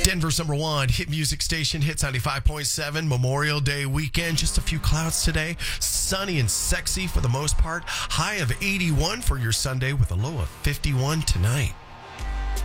Denver's number one hit music station, Hits 95.7, Memorial Day weekend. Just a few clouds today. Sunny and sexy for the most part. High of 81 for your Sunday with a low of 51 tonight.